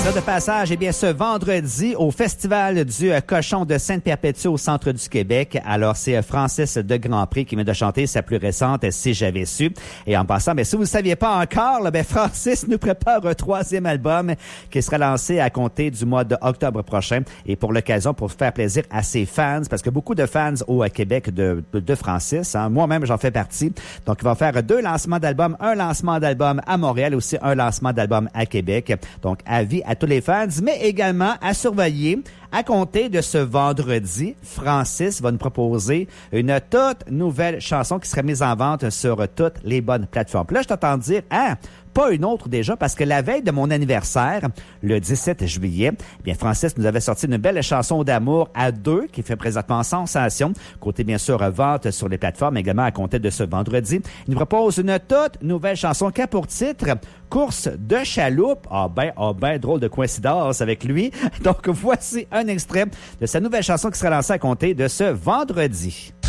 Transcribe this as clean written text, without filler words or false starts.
De passage, eh bien, ce vendredi, au Festival du Cochon de Sainte-Perpétue au centre du Québec. Alors, c'est Francis de Grandpré qui vient de chanter sa plus récente « Si j'avais su ». Et en passant, si vous ne saviez pas encore, Francis nous prépare un troisième album qui sera lancé à compter du mois d'octobre prochain. Et pour l'occasion, pour faire plaisir à ses fans, parce que beaucoup de fans au Québec de Francis, moi-même j'en fais partie. Donc, il va faire 2 lancements d'albums, un lancement d'album à Montréal, aussi un lancement d'album à Québec. Donc, avis à tous les fans, mais également à surveiller. À compter de ce vendredi, Francis va nous proposer une toute nouvelle chanson qui serait mise en vente sur toutes les bonnes plateformes. Puis là, je t'entends dire, pas une autre déjà, parce que la veille de mon anniversaire, le 17 juillet, bien Francis nous avait sorti une belle chanson d'amour à 2 qui fait présentement sensation. Côté, bien sûr, vente sur les plateformes, également à compter de ce vendredi. Il nous propose une toute nouvelle chanson qui a pour titre Course de chaloupe. Drôle de coïncidence avec lui. Donc, voici un extrait de sa nouvelle chanson qui sera lancée à compter de ce vendredi.